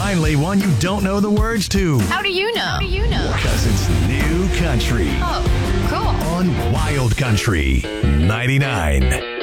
finally one you don't know the words to. How do you know? How do you know? Because it's New Country Oh, cool. on Wild Country 99.